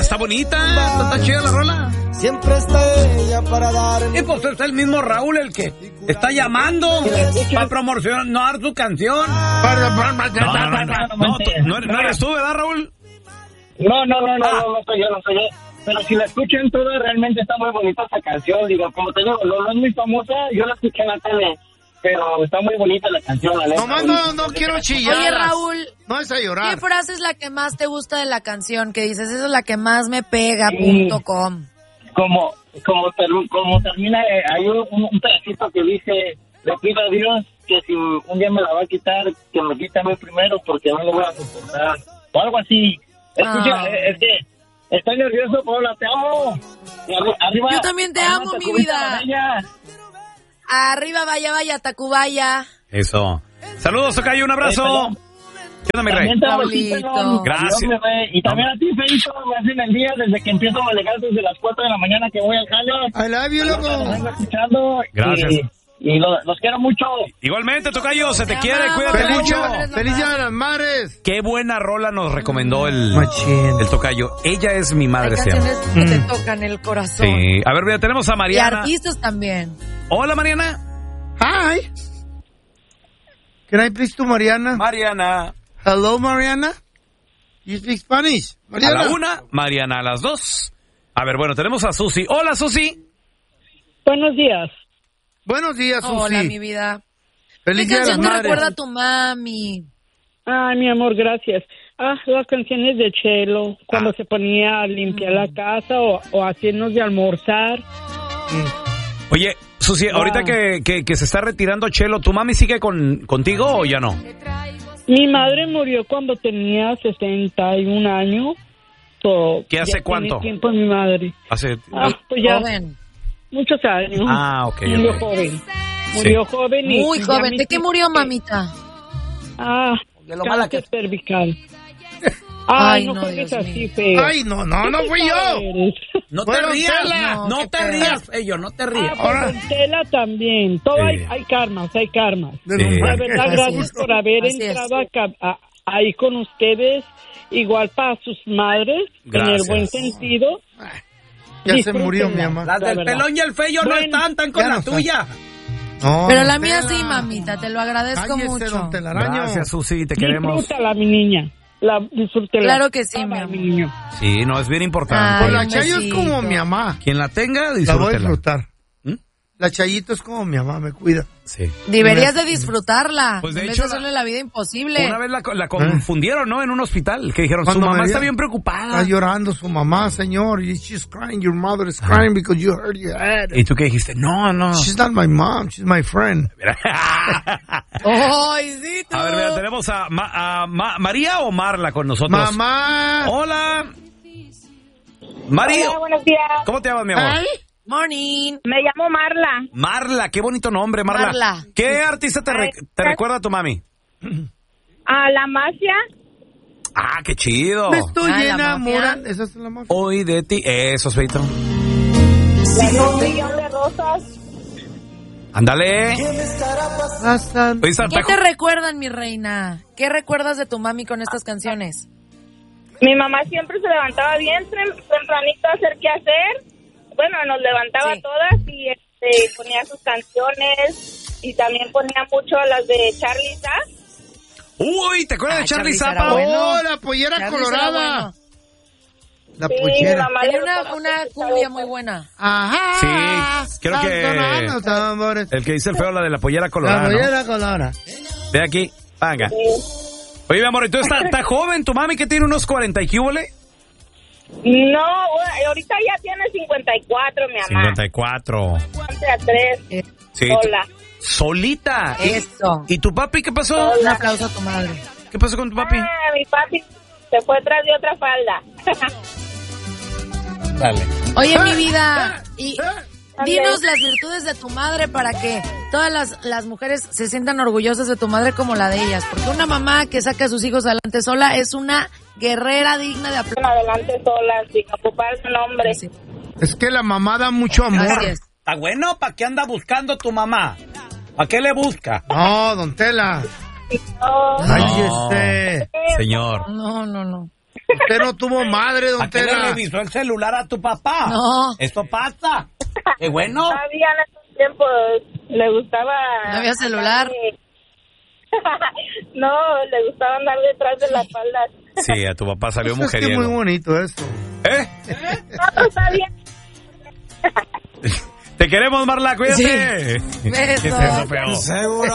está bonita, está chida la rola. Siempre está ella para dar. Y pues es el mismo Raúl el que está llamando para promocionar su canción. No eres tú, ¿verdad, Raúl? No soy yo. Pero si la escuchan toda, realmente está muy bonita esta canción. Digo, como te digo, no es muy famosa, yo la escuché en la tele. Pero está muy bonita la canción, la neta. No quiero chillar. Oye, Raúl, no es a llorar. ¿Qué frase es la que más te gusta de la canción? Que dices, esa es la que más me pega, .com. Como termina, hay un pedacito que dice, le pido a Dios que si un día me la va a quitar, que me quite a mí primero porque no lo voy a soportar. O algo así. Escucha, es que estoy nervioso, Paola, te amo. Arriba, yo también te amo, mi vida. Arriba, vaya, Tacubaya. Eso. Saludos, Tocayo, un abrazo. ¿Qué onda, mi rey? Gracias. Y también a ti, Feito, me hacen el día desde que empiezo a manejar desde las 4 de la mañana que voy al jale. I love you, loco. Vengo escuchando. Gracias. Y los quiero mucho. Igualmente, Tocayo, se te quiere, cuídate mucho. ¡Feliz Día de las Madres! Qué buena rola nos recomendó el Tocayo. Ella es mi madre, se llama. Hay canciones que te tocan el corazón. Sí. A ver, mira, tenemos a Mariana. Y artistas también. Hola, Mariana. Hi. Can I please to Mariana? Mariana. Hello, Mariana. You speak Spanish? Mariana. A la 1, Mariana a las 2. A ver, bueno, tenemos a Susi. Hola, Susi. Buenos días. Buenos días, Susi. Hola, mi vida. Feliz ¿Qué Día de las canción te Madres. recuerda a tu mami? Ay, mi amor, gracias. Las canciones de Chelo, cuando se ponía a limpiar la casa o hacernos de almorzar. Oye, Susi, ahorita que se está retirando Chelo, ¿tu mami sigue contigo o ya no? Mi madre murió cuando tenía 61 años. ¿Qué hace cuánto? Tiene tiempo mi madre. Hace... pues ya Joven. muchos años. Ok. Murió joven. Murió joven y... Muy joven. ¿De qué murió, mamita? De lo mala que... cáncer cervical. Ay, no no, juegues Dios así, mío. feo. Ay, no fui yo. No te rías, no te rías, no te rías. Ahora Tela también. Todo hay karmas, hay karmas. La verdad, gracias por haber entrado ahí con ustedes. Igual para sus madres, gracias. En el buen sentido. Ya se murió mi mamá. Las del pelón y el feo no están con la tuya. No, pero la mía sí, mamita, te lo agradezco mucho. Don Telaraño. Gracias, Susi, te queremos. Disfrútala, mi niña. Disfrútela. Claro que sí, mi amor. niño. Sí, no, es bien importante. Pues la Chayo es como mi mamá. Quien la tenga, La voy a disfrútela. disfrutar. La Chayito es como mi mamá, me cuida. Sí. Deberías de disfrutarla. Pues de en vez hecho, de hacerle la vida imposible. Una vez la confundieron, ¿no? En un hospital. Que dijeron, su mamá está bien preocupada. Está llorando su mamá, señor. She's crying. Your mother is crying because you hurt your head. ¿Y tú qué dijiste? No. She's not my mom. She's my friend. ¡Ay, sí, tú! A ver, mira, tenemos a María o Marla con nosotros. ¡Mamá! Hola. María. Hola, buenos días. ¿Cómo te llamas, mi amor? Morning. Me llamo Marla. Marla, qué bonito nombre, Marla. ¿Qué artista te recuerda a tu mami? A la Magia. Ah, qué chido. Me estoy enamorando. ¿Esa es la Magia? Hoy de ti. Eso, Feito. Un millón de rosas. Ándale. ¿Qué te recuerdan, mi reina? ¿Qué recuerdas de tu mami con estas canciones? Mi mamá siempre se levantaba bien tempranito a hacer qué hacer. Bueno, nos levantaba todas y ponía sus canciones y también ponía mucho las de Charly Zap. Uy, ¿te acuerdas de Charly Zapa? ¡Oh, la pollera Charly colorada! bueno. La pollera. Tenía una cumbia muy buena. Ajá. Sí, creo que el que dice el feo, la de la pollera colorada. La pollera colorada. Ve aquí, venga. Oye, mi amor, ¿y tú estás joven? ¿Tu mami que tiene unos 40 y qué hubole? No, ahorita ya tiene 54, mi mamá. 54. Ponte a 3. Sí. Sola. Solita. Eso. ¿Y tu papi qué pasó? Un aplauso a tu madre. ¿Qué pasó con tu papi? Mi papi se fue tras de otra falda. Dale. Oye, mi vida, y dinos las virtudes de tu madre para que todas las mujeres se sientan orgullosas de tu madre como la de ellas. Porque una mamá que saca a sus hijos adelante sola es una guerrera digna de aplauso. Adelante sola, sin ocupar su nombre. Sí. Es que la mamá da mucho amor. Gracias. ¿Está bueno? ¿Para qué anda buscando tu mamá? ¿Para qué le busca? No, don Tela. No. Cállese. Señor. No. Usted no tuvo madre, don ¿A qué le Tela? revisó el celular a tu papá? No. Esto pasa. ¡Qué bueno! Todavía en esos tiempos le gustaba... ¿No había celular? No, le gustaba andar detrás de las faldas. Sí, a tu papá salió Pues es que mujeriego. muy bonito eso. ¿Eh? No, está bien. Te queremos, Marla, cuídate. Sí. Besos. ¿Qué es eso, feo? Seguro